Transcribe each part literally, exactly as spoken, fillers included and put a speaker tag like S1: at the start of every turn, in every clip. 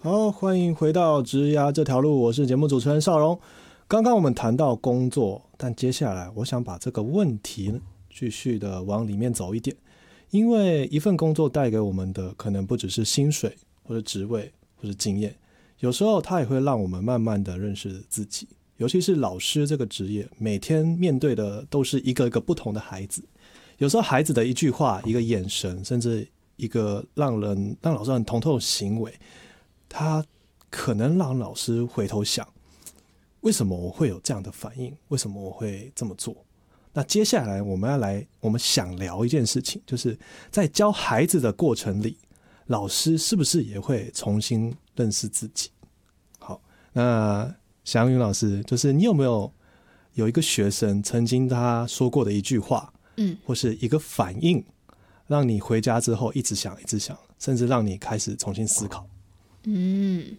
S1: 好，欢迎回到职涯这条路，我是节目主持人邵荣。刚刚我们谈到工作，但接下来我想把这个问题呢继续的往里面走一点，因为一份工作带给我们的可能不只是薪水或者职位或者经验，有时候它也会让我们慢慢的认识自己。尤其是老师这个职业，每天面对的都是一个一个不同的孩子，有时候孩子的一句话、一个眼神，甚至一个让人让老师很疼痛的行为，他可能让老师回头想，为什么我会有这样的反应？为什么我会这么做？那接下来我们要来，我们想聊一件事情，就是在教孩子的过程里，老师是不是也会重新认识自己？好，那祥云老师，就是你有没有有一个学生曾经他说过的一句话，嗯，或是一个反应，让你回家之后一直想一直想，甚至让你开始重新思考？
S2: 嗯，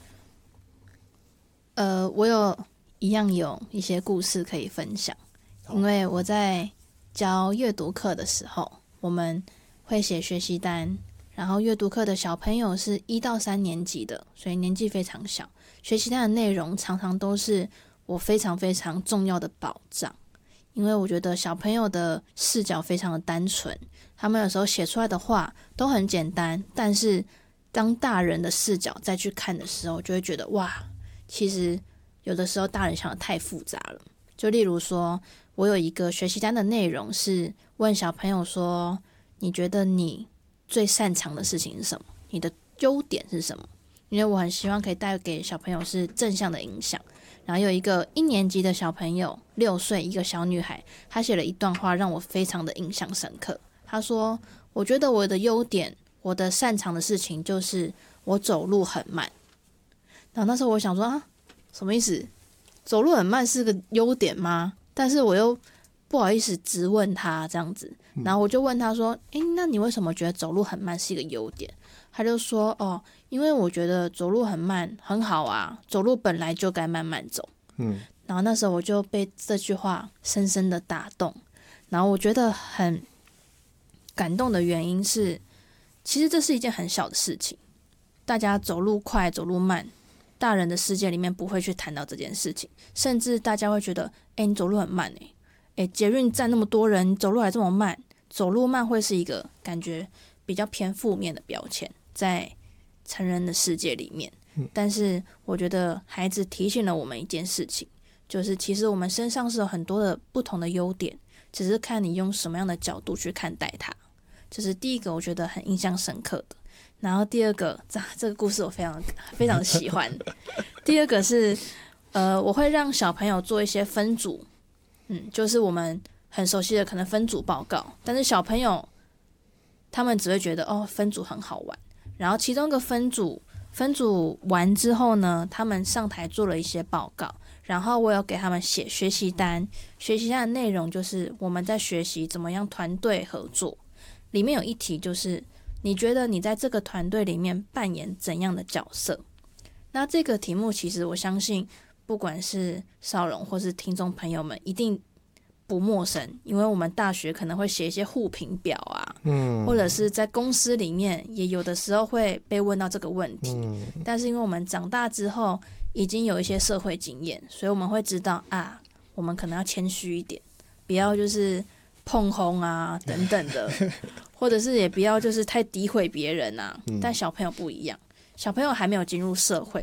S2: 呃，我有一样有一些故事可以分享，因为我在教阅读课的时候，我们会写学习单，然后阅读课的小朋友是一到三年级的，所以年纪非常小。学习单的内容常常都是我非常非常重要的保障，因为我觉得小朋友的视角非常的单纯，他们有时候写出来的话都很简单，但是当大人的视角再去看的时候，就会觉得哇，其实有的时候大人想的太复杂了。就例如说，我有一个学习单的内容是问小朋友说，你觉得你最擅长的事情是什么？你的优点是什么？因为我很希望可以带给小朋友是正向的影响。然后有一个一年级的小朋友，六岁，一个小女孩，她写了一段话让我非常的印象深刻。她说，我觉得我的优点，我的擅长的事情就是我走路很慢。然后那时候我想说啊，什么意思？走路很慢是个优点吗？但是我又不好意思直问他这样子，然后我就问他说，诶，那你为什么觉得走路很慢是一个优点？他就说，哦，因为我觉得走路很慢很好啊，走路本来就该慢慢走。嗯，然后那时候我就被这句话深深的打动，然后我觉得很感动的原因是，其实这是一件很小的事情，大家走路快走路慢，大人的世界里面不会去谈到这件事情，甚至大家会觉得，诶，你走路很慢诶，诶，捷运站那么多人，你走路还这么慢，走路慢会是一个感觉比较偏负面的标签，在成人的世界里面。但是我觉得孩子提醒了我们一件事情，就是其实我们身上是有很多的不同的优点，只是看你用什么样的角度去看待它。这是第一个我觉得很印象深刻的。然后第二个，这这个故事我非常非常喜欢。第二个是，呃，我会让小朋友做一些分组，嗯，就是我们很熟悉的可能分组报告，但是小朋友他们只会觉得哦，分组很好玩。然后其中一个分组分组完之后呢，他们上台做了一些报告，然后我有给他们写学习单，学习单的内容就是我们在学习怎么样团队合作，里面有一题就是你觉得你在这个团队里面扮演怎样的角色？那这个题目其实我相信不管是少荣或是听众朋友们一定不陌生，因为我们大学可能会写一些互评表啊，嗯，或者是在公司里面也有的时候会被问到这个问题，嗯，但是因为我们长大之后已经有一些社会经验，所以我们会知道啊，我们可能要谦虚一点，不要就是碰轰啊等等的，或者是也不要就是太诋毁别人啊，嗯，但小朋友不一样，小朋友还没有进入社会，